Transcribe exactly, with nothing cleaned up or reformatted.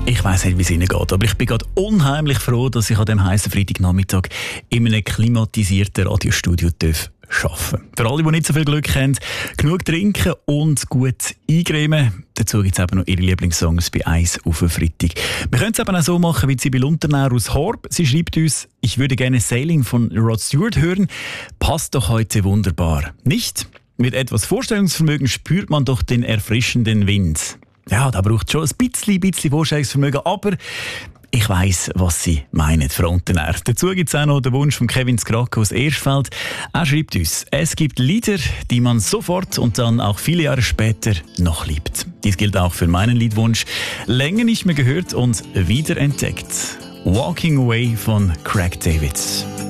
Ich weiss nicht, wie es Ihnen geht, aber ich bin gerade unheimlich froh, dass ich an diesem heißen Freitagnachmittag in einem klimatisierten Radiostudio arbeiten darf. Für alle, die nicht so viel Glück haben, genug trinken und gut eincremen. Dazu gibt es eben noch ihre Lieblingssongs bei «Eis auf den Freitag». Wir können es eben auch so machen wie Sibylle Unternauer aus Horb. Sie schreibt uns, ich würde gerne «Sailing» von Rod Stewart hören. Passt doch heute wunderbar. Nicht? Mit etwas Vorstellungsvermögen spürt man doch den erfrischenden Wind. Ja, da braucht schon ein bisschen, bisschen Vorstellungsvermögen, aber ich weiss, was Sie meinen, Frau Unternauer. Dazu gibt es auch noch den Wunsch von Kevin Skrake aus Erstfeld. Er schreibt uns, es gibt Lieder, die man sofort und dann auch viele Jahre später noch liebt. Dies gilt auch für meinen Liedwunsch. Länger nicht mehr gehört und wiederentdeckt. Walking Away von Craig David.